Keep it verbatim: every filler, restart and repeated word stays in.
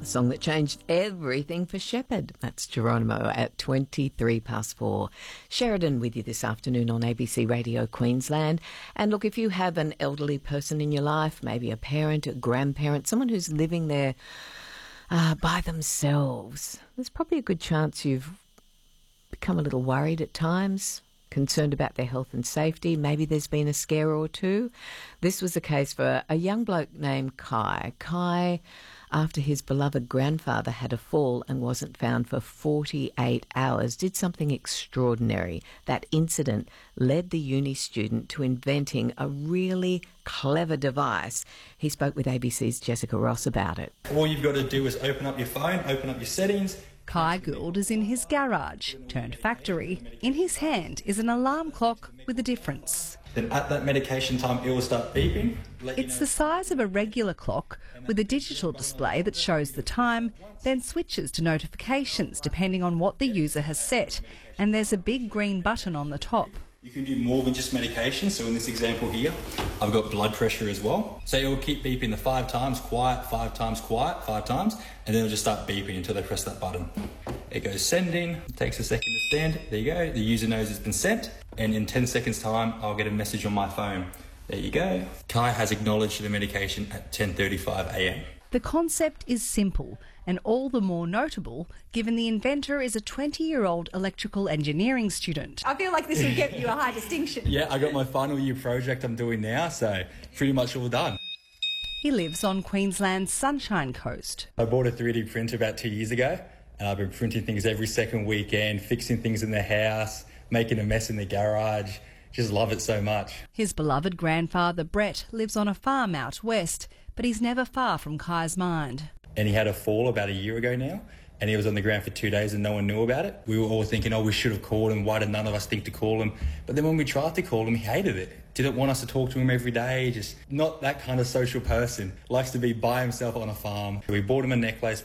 The song that changed everything for Shepherd. That's Geronimo at twenty-three past four. Sheridan with you this afternoon on A B C Radio Queensland. And look, if you have an elderly person in your life, maybe a parent, a grandparent, someone who's living there uh, by themselves, there's probably a good chance you've become a little worried at times, concerned about their health and safety. Maybe there's been a scare or two. This was the case for a young bloke named Kai. Kai, after his beloved grandfather had a fall and wasn't found for forty-eight hours, did something extraordinary. That incident led the uni student to inventing a really clever device. He spoke with A B C's Jessica Ross about it. All you've got to do is open up your phone, open up your settings. Kai Gould is in his garage, turned factory. In his hand is an alarm clock with a difference. Then at that medication time, it will start beeping. It's the size of a regular clock with a digital display that shows the time, then switches to notifications depending on what the user has set. And there's a big green button on the top. You can do more than just medication. So in this example here, I've got blood pressure as well. So it will keep beeping the five times quiet, five times quiet, five times, and then it'll just start beeping until they press that button. It goes sending, it takes a second to stand. There you go, the user knows it's been sent, and in ten seconds time, I'll get a message on my phone. There you go. Kai has acknowledged the medication at ten thirty-five a m. The concept is simple and all the more notable given the inventor is a twenty-year-old electrical engineering student. I feel like this would get you a high distinction. Yeah, I got my final year project I'm doing now, so pretty much all done. He lives on Queensland's Sunshine Coast. I bought a three D printer about two years ago, and I've been printing things every second weekend, fixing things in the house, making a mess in the garage. Just love it so much. His beloved grandfather, Brett, lives on a farm out west, but he's never far from Kai's mind. And he had a fall about a year ago now, and he was on the ground for two days and no one knew about it. We were all thinking, oh, we should have called him. Why did none of us think to call him? But then when we tried to call him, he hated it. Didn't want us to talk to him every day, just not that kind of social person. Likes to be by himself on a farm. We bought him a necklace,